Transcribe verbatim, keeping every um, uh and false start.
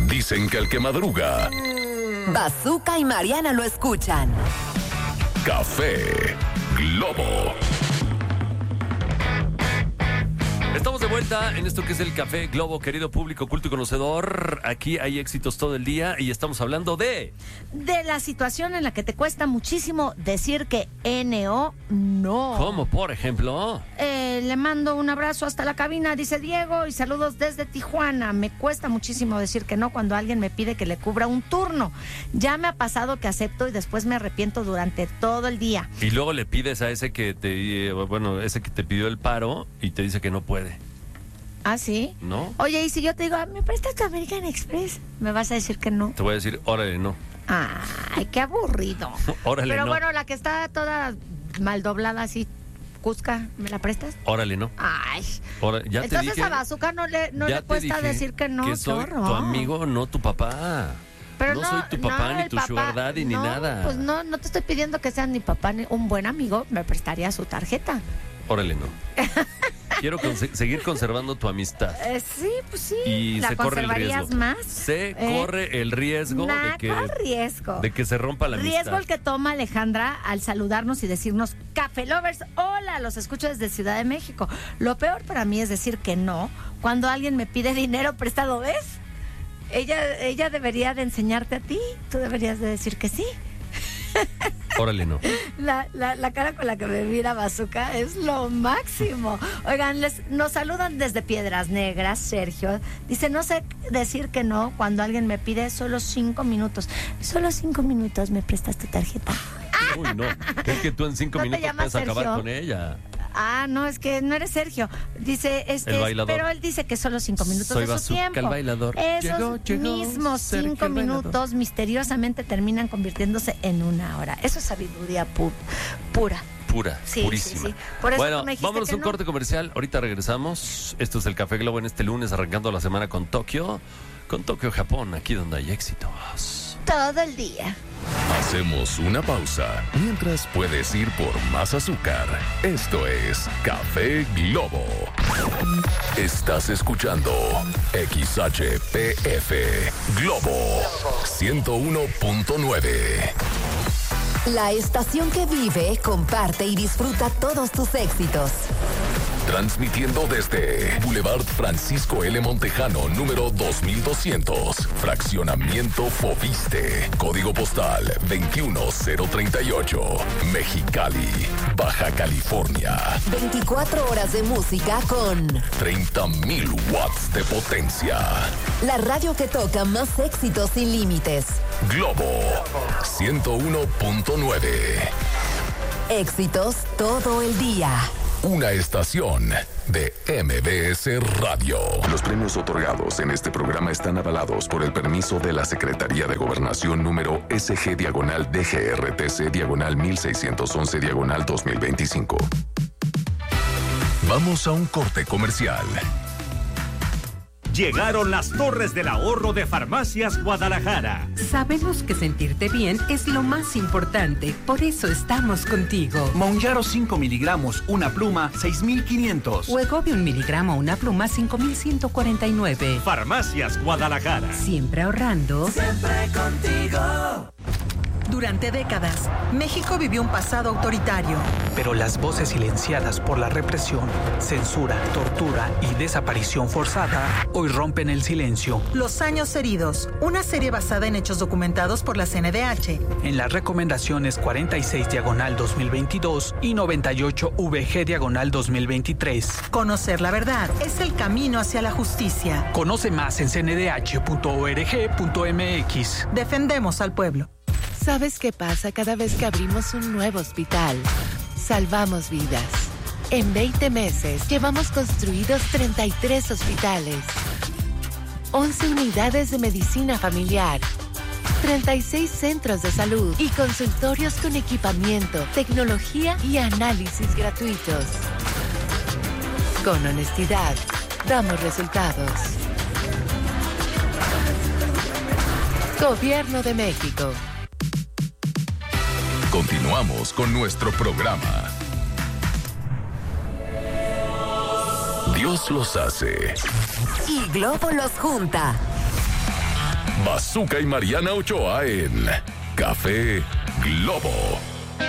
Dicen que el que madruga... Bazooka y Mariana lo escuchan. Café Globo. Estamos de vuelta en esto que es el Café Globo, querido público culto y conocedor. Aquí hay éxitos todo el día y estamos hablando de... De la situación en la que te cuesta muchísimo decir que N O no. ¿Cómo, por ejemplo? Eh, le mando un abrazo hasta la cabina, dice Diego, y saludos desde Tijuana. Me cuesta muchísimo decir que no cuando alguien me pide que le cubra un turno. Ya me ha pasado que acepto y después me arrepiento durante todo el día. Y luego le pides a ese que te, eh, bueno, ese que te pidió el paro y te dice que no puede. ¿Ah, sí? ¿No? Oye, y si yo te digo, ¿me prestas tu American Express? ¿Me vas a decir que no? Te voy a decir, órale, no. Ay, qué aburrido. Órale, Pero no. bueno, la que está toda mal doblada así, Cusca, ¿me la prestas? Órale, no. Ay. Órale, ya Entonces te dije, a Bazooka no le, no ya le te cuesta dije decir que no. que soy qué tu horror. amigo, no tu papá. Pero no, no soy tu papá no, ni el tu papá, sugar daddy ni no, nada. Pues no, no te estoy pidiendo que seas ni papá ni un buen amigo, me prestaría su tarjeta. Órale, no. Quiero conse- seguir conservando tu amistad. Eh, sí, pues sí. Y ¿La se corre el conservarías riesgo. más? Se ¿Eh? corre el riesgo Nah, de que ¿cuál riesgo? de que se rompa la amistad. Riesgo el que toma Alejandra al saludarnos y decirnos Café Lovers, hola, los escucho desde Ciudad de México. Lo peor para mí es decir que no cuando alguien me pide dinero prestado, ¿ves? Ella, ella debería de enseñarte a ti, tú deberías de decir que sí. Órale, no. La, la, la cara con la que me mira Bazooka es lo máximo. Oigan, les, nos saludan desde Piedras Negras, Sergio. Dice, no sé decir que no cuando alguien me pide solo cinco minutos. Solo cinco minutos, ¿me prestas tu tarjeta? Uy, no. Es que tú en cinco ¿No te minutos llamas puedes acabar Sergio? con ella. Ah, no, es que no eres Sergio. Dice, este, El bailador. pero él dice que solo cinco minutos Soy de su Bazooka, tiempo. el bailador. Esos Llegó, llegó, mismos Sergio, cinco el bailador. minutos misteriosamente terminan convirtiéndose en una hora. Eso es sabiduría pu- pura. Pura, Sí, purísima. sí, sí. Por eso bueno, tú me dijiste vámonos que a un no. corte comercial. Ahorita regresamos. Esto es el Café Globo en este lunes, arrancando la semana con Tokio. Con Tokio, Japón, aquí donde hay éxitos. Todo el día. Hacemos una pausa mientras puedes ir por más azúcar. Esto es Café Globo. Estás escuchando X H P F Globo ciento uno punto nueve. La estación que vive, comparte y disfruta todos tus éxitos. Transmitiendo desde Boulevard Francisco L. Montejano, número dos mil doscientos. Fraccionamiento Fobiste. Código postal veintiuno cero treinta y ocho. Mexicali, Baja California. veinticuatro horas de música con treinta mil watts de potencia. la radio que toca más éxitos sin límites. Globo ciento uno punto nueve. Éxitos todo el día. Una estación de M B S Radio. Los premios otorgados en este programa están avalados por el permiso de la Secretaría de Gobernación número S G diagonal D G R T C diagonal mil seiscientos once diagonal dos mil veinticinco. Vamos a un corte comercial. Llegaron las Torres del Ahorro de Farmacias Guadalajara. Sabemos que sentirte bien es lo más importante, por eso estamos contigo. Mounjaro cinco miligramos, una pluma, seis mil quinientos. Wegovy un miligramo, una pluma, cinco mil ciento cuarenta y nueve. Farmacias Guadalajara. Siempre ahorrando. Siempre contigo. Durante décadas, México vivió un pasado autoritario. Pero las voces silenciadas por la represión, censura, tortura y desaparición forzada hoy rompen el silencio. Los años heridos, una serie basada en hechos documentados por la C N D H. En las recomendaciones cuarenta y seis diagonal dos mil veintidós y noventa y ocho V G diagonal dos mil veintitrés. Conocer la verdad es el camino hacia la justicia. Conoce más en c n d h punto org punto m x. Defendemos al pueblo. ¿Sabes qué pasa cada vez que abrimos un nuevo hospital? Salvamos vidas. En veinte meses llevamos construidos treinta y tres hospitales, once unidades de medicina familiar, treinta y seis centros de salud y consultorios con equipamiento, tecnología y análisis gratuitos. Con honestidad, damos resultados. Gobierno de México. Continuamos con nuestro programa. Dios los hace. Y Globo los junta. Bazooka y Mariana Ochoa en Café Globo.